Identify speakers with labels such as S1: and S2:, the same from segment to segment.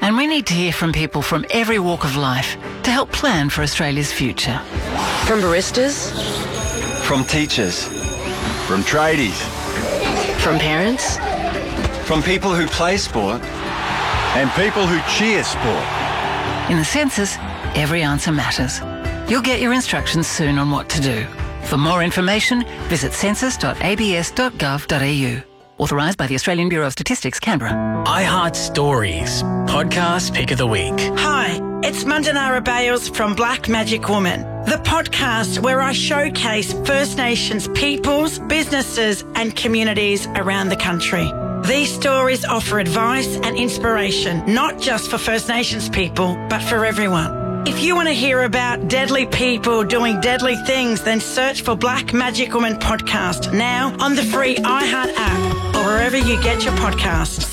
S1: And we need to hear from people from every walk of life to help plan for Australia's future.
S2: From baristas.
S3: From teachers. From tradies.
S2: From parents.
S3: From people who play sport. And people who cheer sport.
S1: In the census, every answer matters. You'll get your instructions soon on what to do. For more information, visit census.abs.gov.au. Authorised by the Australian Bureau of Statistics, Canberra.
S4: iHeart Stories, podcast pick of the week.
S5: Hi, it's Mandanara Bales from Black Magic Woman, the podcast where I showcase First Nations peoples, businesses and communities around the country. These stories offer advice and inspiration, not just for First Nations people, but for everyone. If you want to hear about deadly people doing deadly things, then search for Black Magic Woman podcast now on the free iHeart app or wherever you get your podcasts.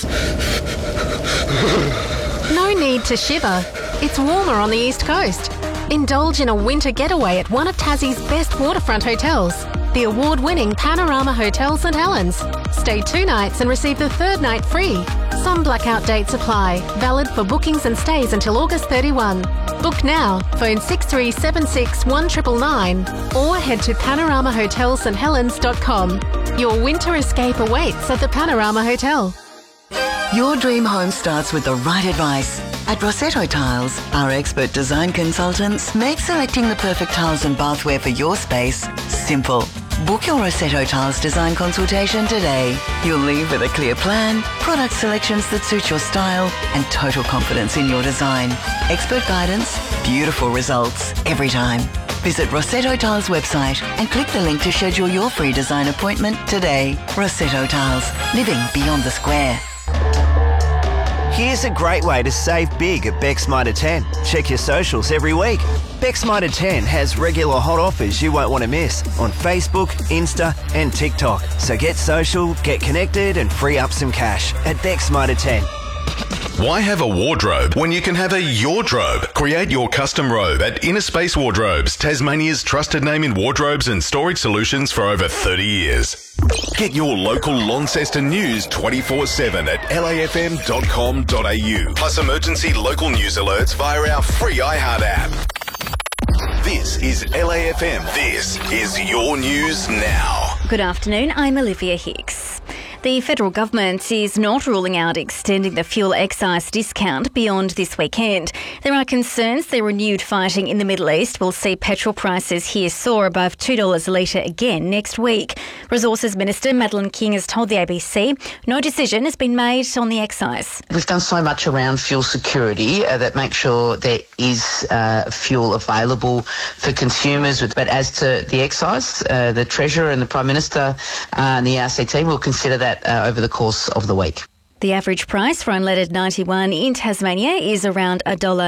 S6: No need to shiver. It's warmer on the East Coast. Indulge in a winter getaway at one of Tassie's best waterfront hotels, the award-winning Panorama Hotel St Helens. Stay 2 nights and receive the 3rd night free. Some blackout dates apply. Valid for bookings and stays until August 31. Book now. Phone 6376 1999 or head to panoramahotelssthelens.com. Your winter escape awaits at the Panorama Hotel.
S7: Your dream home starts with the right advice. At Rossetto Tiles, our expert design consultants make selecting the perfect tiles and bathware for your space simple. Book your Rossetto Tiles design consultation today. You'll leave with a clear plan, product selections that suit your style, and total confidence in your design. Expert guidance, beautiful results every time. Visit Rossetto Tiles website and click the link to schedule your free design appointment today. Rossetto Tiles, living beyond the square.
S8: Here's a great way to save big at Beck's Mitre 10. Check your socials every week. Beck's Mitre 10 has regular hot offers you won't want to miss on Facebook, Insta and TikTok. So get social, get connected and free up some cash at Beck's Mitre 10.
S9: Why have a wardrobe when you can have a Yordrobe? Create your custom robe at Inner Space Wardrobes, Tasmania's trusted name in wardrobes and storage solutions for over 30 years. Get your local Launceston news 24/7 at lafm.com.au. Plus emergency local news alerts via our free iHeart app. This is LAFM. This is your news now.
S10: Good afternoon, I'm Olivia Hicks. The federal government is not ruling out extending the fuel excise discount beyond this weekend. There are concerns the renewed fighting in the Middle East will see petrol prices here soar above $2 a litre again next week. Resources Minister Madeleine King has told the ABC no decision has been made on the excise.
S11: We've done so much around fuel security that makes sure there is fuel available for consumers. But as to the excise, the Treasurer and the Prime Minister and the RCT will consider that over the course of the week.
S10: The average price for unleaded 91 in Tasmania is around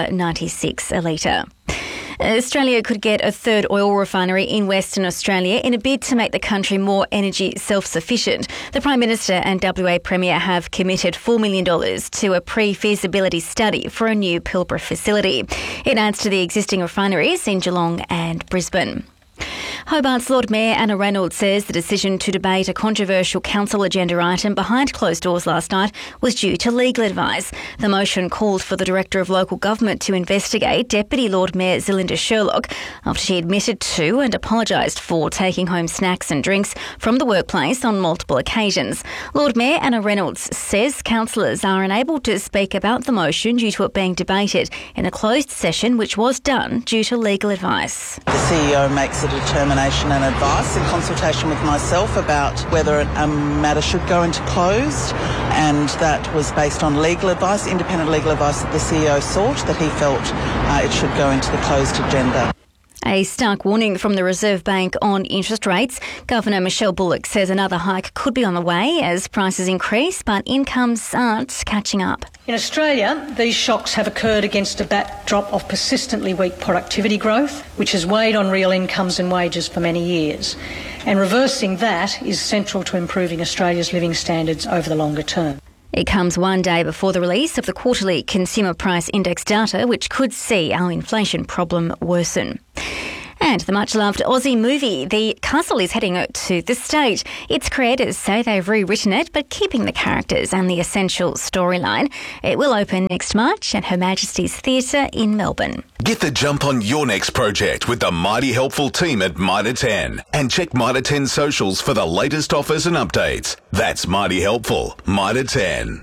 S10: $1.96 a litre. Australia could get a 3rd oil refinery in Western Australia in a bid to make the country more energy self-sufficient. The Prime Minister and WA Premier have committed $4 million to a pre-feasibility study for a new Pilbara facility. It adds to the existing refineries in Geelong and Brisbane. Hobart's Lord Mayor Anna Reynolds says the decision to debate a controversial council agenda item behind closed doors last night was due to legal advice. The motion called for the Director of Local Government to investigate Deputy Lord Mayor Zelinda Sherlock after she admitted to and apologised for taking home snacks and drinks from the workplace on multiple occasions. Lord Mayor Anna Reynolds says councillors are unable to speak about the motion due to it being debated in a closed session, which was done due to legal advice.
S12: The CEO makes a determination and advice in consultation with myself about whether a matter should go into closed, and that was based on legal advice, independent legal advice that the CEO sought, that he felt it should go into the closed agenda.
S10: A stark warning from the Reserve Bank on interest rates. Governor Michelle Bullock says another hike could be on the way as prices increase, but incomes aren't catching up.
S13: In Australia, these shocks have occurred against a backdrop of persistently weak productivity growth, which has weighed on real incomes and wages for many years. And reversing that is central to improving Australia's living standards over the longer term.
S10: It comes one day before the release of the quarterly Consumer Price Index data, which could see our inflation problem worsen. And the much-loved Aussie movie, The Castle, is heading to the stage. Its creators say they've rewritten it, but keeping the characters and the essential storyline. It will open next March at Her Majesty's Theatre in Melbourne.
S9: Get the jump on your next project with the mighty helpful team at Mitre 10. And check Mitre 10 socials for the latest offers and updates. That's mighty helpful. Mitre 10.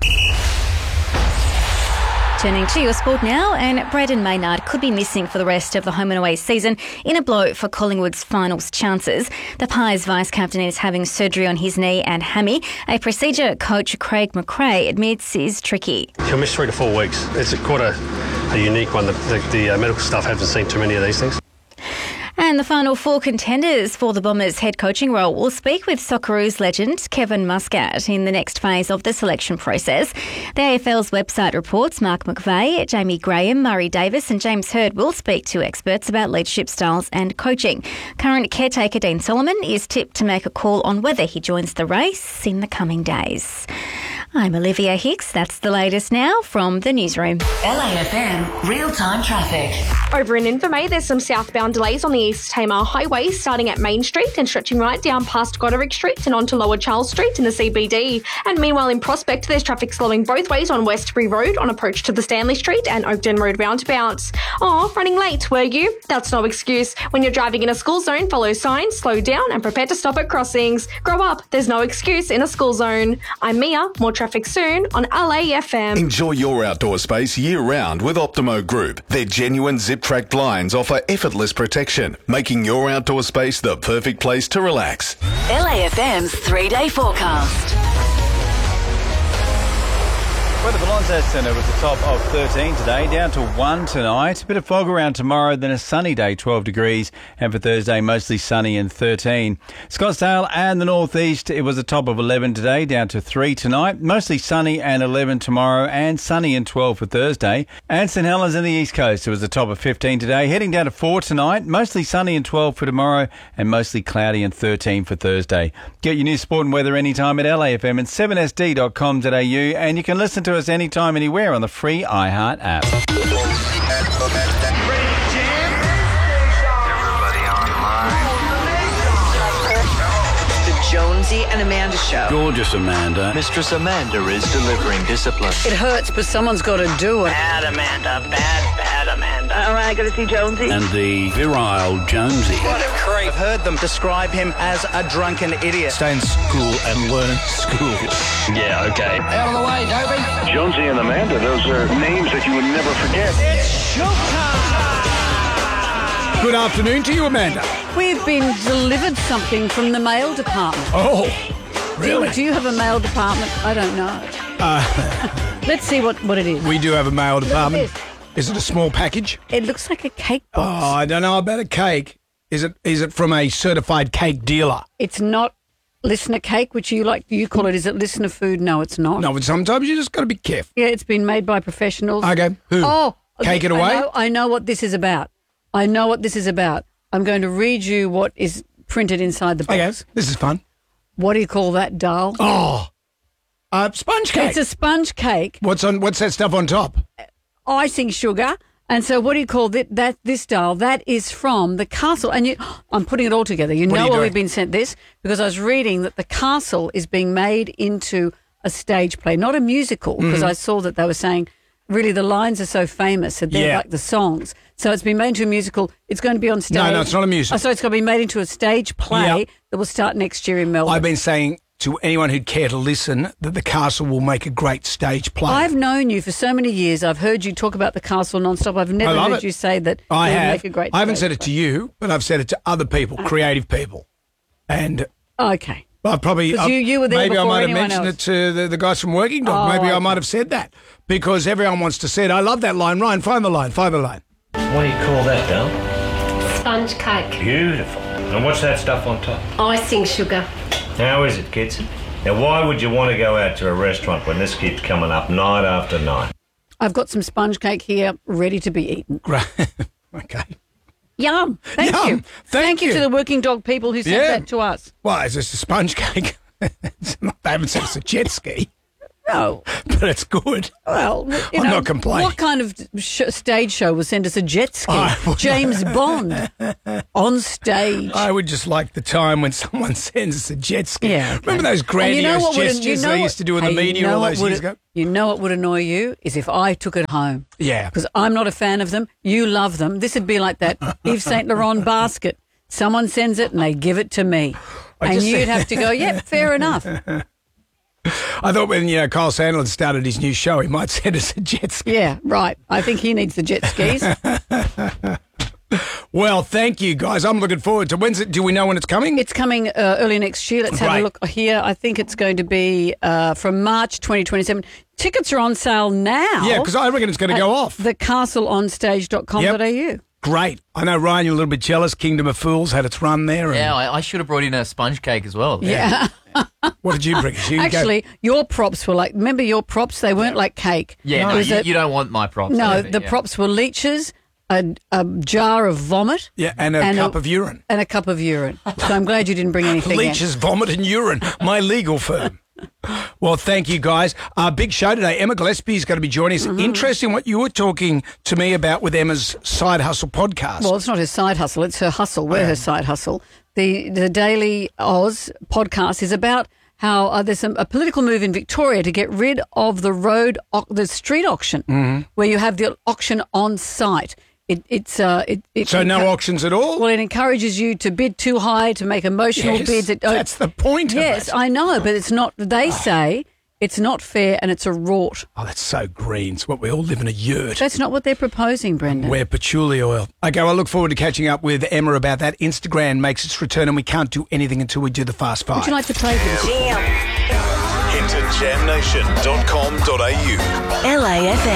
S10: Turning to your sport now, and Braden Maynard could be missing for the rest of the home and away season in a blow for Collingwood's finals chances. The Pies vice-captain is having surgery on his knee and hammy, a procedure coach Craig McRae admits is tricky.
S14: He'll miss 3 to 4 weeks. It's quite a unique one. The medical staff haven't seen too many of these things.
S10: And the final 4 contenders for the Bombers' head coaching role will speak with Socceroos legend Kevin Muscat in the next phase of the selection process. The AFL's website reports Mark McVeigh, Jamie Graham, Murray Davis and James Hird will speak to experts about leadership styles and coaching. Current caretaker Dean Solomon is tipped to make a call on whether he joins the race in the coming days. I'm Olivia Hicks. That's the latest now from the newsroom.
S15: LAFM real-time traffic.
S16: Over in Invermay, there's some southbound delays on the East Tamar Highway starting at Main Street and stretching right down past Goderic Street and onto Lower Charles Street in the CBD. And meanwhile in Prospect, there's traffic slowing both ways on Westbury Road on approach to the Stanley Street and Oakden Road roundabouts. Oh, running late, were you? That's no excuse. When you're driving in a school zone, follow signs, slow down and prepare to stop at crossings. Grow up, there's no excuse in a school zone. I'm Mia, more traffic soon on LAFM.
S9: Enjoy your outdoor space year-round with Optimo Group. Their genuine zip-track blinds offer effortless protection, making your outdoor space the perfect place to relax.
S15: LAFM's 3-day forecast.
S3: Weather for Lonzo Centre was the top of 13 today, down to 1 tonight. A bit of fog around tomorrow, then a sunny day, 12 degrees. And for Thursday, mostly sunny and 13. Scottsdale and the northeast, it was a top of 11 today, down to 3 tonight. Mostly sunny and 11 tomorrow, and sunny and 12 for Thursday. And St Helens in the east coast, it was a top of 15 today, heading down to 4 tonight. Mostly sunny and 12 for tomorrow, and mostly cloudy and 13 for Thursday. Get your news, sport and weather anytime at LAFM and 7sd.com.au, and you can listen to us anytime, anywhere on the free iHeart app.
S17: The Jonesy and Amanda Show.
S18: Gorgeous Amanda.
S19: Mistress Amanda is delivering discipline.
S17: It hurts, but someone's got to do it.
S20: Bad Amanda, bad Amanda.
S17: All right, I got to see Jonesy.
S18: And the virile Jonesy.
S20: What a creep.
S21: I've heard them describe him as a drunken idiot.
S22: Stay in school and learn school.
S20: Yeah, okay.
S21: Out of the way, Dopey.
S23: Jonesy and Amanda, those are names that you would never forget.
S21: It's showtime!
S22: Good afternoon to you, Amanda.
S24: We've been delivered something from the mail department.
S22: Oh, really?
S24: Do you have a mail department? I don't know. Let's see what it is.
S22: We do have a mail department.
S24: Look at this.
S22: Is it a small package?
S24: It looks like a cake box.
S22: Oh, I don't know about a cake. Is it from a certified cake dealer?
S24: It's not listener cake, which you call it. Is it listener food? No, it's not.
S22: No, but sometimes you just got to be careful.
S24: Yeah, it's been made by professionals.
S22: Okay, who?
S24: Oh,
S22: Cake It Away?
S24: I know what this is about. I'm going to read you what is printed inside the box.
S22: Okay, this is fun.
S24: What do you call that, Darl?
S22: Oh, sponge cake.
S24: It's a sponge cake.
S22: What's that stuff on top?
S24: Icing sugar. And so what do you call this, Darl? That is from the Castle. And I'm putting it all together. You know why we've been sent this? Because I was reading that the Castle is being made into a stage play, not a musical, because I saw that they were saying, really, the lines are so famous that they're like the songs. So it's been made into a musical. It's going to be on stage.
S22: No, it's not a musical.
S24: Oh, so it's going to be made into a stage play that will start next year in Melbourne.
S22: I've been saying to anyone who'd care to listen that the Castle will make a great stage play.
S24: I've known you for so many years. I've heard you talk about the Castle non-stop. I've never heard you say that they make a great stage
S22: I haven't said it to you, but I've said it to other people, creative people. And
S24: okay.
S22: I probably
S24: you were there
S22: maybe I
S24: before
S22: might have
S24: anyone
S22: mentioned
S24: else.
S22: it to the guys from Working Dog. Maybe I might have said that because everyone wants to say it. I love that line. Ryan, find the line.
S25: What do you call that, Del?
S26: Sponge cake.
S25: Beautiful. And what's that stuff on top?
S26: Icing sugar.
S25: How is it, kids? Now, why would you want to go out to a restaurant when this keeps coming up night after night?
S24: I've got some sponge cake here ready to be eaten.
S22: Great. Okay.
S24: Yum. Thank you.
S22: Thank you
S24: to the Working Dog people who sent that to us.
S22: Well, it's just a sponge cake. They haven't said it's a jet ski.
S24: No.
S22: But it's good.
S24: Well,
S22: I'm not complaining.
S24: What kind of stage show will send us a jet ski? James Bond on stage.
S22: I would just like the time when someone sends us a jet ski.
S24: Yeah, okay.
S22: Remember those grandiose gestures they used to do in the media all those years ago?
S24: You know what would annoy you is if I took it home.
S22: Yeah.
S24: Because I'm not a fan of them. You love them. This would be like that Yves Saint Laurent basket. Someone sends it and they give it to me. And you'd have to go, yep, fair enough.
S22: I thought when Kyle Sandlin started his new show, he might send us a jet ski.
S24: Yeah, right. I think he needs the jet skis.
S22: Well, thank you, guys. I'm looking forward to when's it? Do we know when it's coming?
S24: It's coming early next year. Let's have a look here. I think it's going to be from March 2027. Tickets are on sale now.
S22: Yeah, because I reckon it's going to go off.
S24: thecastleonstage.com.au.
S22: Great. I know, Ryan, you're a little bit jealous. Kingdom of Fools had its run there.
S1: Yeah, I should have brought in a sponge cake as well.
S24: Yeah.
S22: What did you bring?
S24: Actually, your props were like, remember your props? They weren't like cake.
S1: Yeah, no, you don't want my props.
S24: No, the props were leeches, a jar of vomit.
S22: Yeah, and a cup of urine.
S24: And a cup of urine. So I'm glad you didn't bring anything
S22: Leeches, vomit and urine. My legal firm. Well, thank you, guys. Big show today. Emma Gillespie is going to be joining us. Interesting what you were talking to me about with Emma's Side Hustle podcast.
S24: Well, it's not her side hustle. It's her hustle. We're her side hustle. The Daily Oz podcast is about how there's a political move in Victoria to get rid of the street auction, where you have the auction on site. So
S22: no auctions at all?
S24: Well, it encourages you to bid too high, to make emotional bids.
S22: That's the point of it.
S24: Yes, I know, but it's not. They say it's not fair and it's a rort.
S22: Oh, that's so green. It's what we all live in a yurt.
S24: That's not what they're proposing, Brendan.
S22: Wear patchouli oil. Okay, well, I look forward to catching up with Emma about that. Instagram makes its return and we can't do anything until we do the Fast Five.
S24: Would you like to play this?
S9: Head to jamnation.com.au.
S15: LAFM.